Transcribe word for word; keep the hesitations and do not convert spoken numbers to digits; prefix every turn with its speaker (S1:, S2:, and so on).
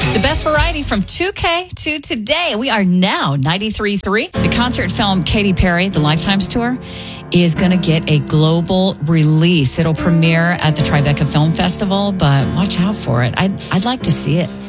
S1: The best variety from two K to today. We are now ninety-three point three. The concert film Katy Perry, the Lifetimes Tour, is going to get a global release. It'll premiere at the Tribeca Film Festival, but watch out for it. I'd, I'd like to see it.